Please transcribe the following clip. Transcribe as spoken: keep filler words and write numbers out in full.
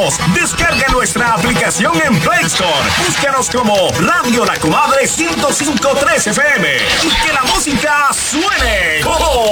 escucharnos. Descarga nuestra aplicación en Play Store. Búscanos como Radio La Comadre ciento cinco punto tres F M. Y que la música suene. ¡Oh!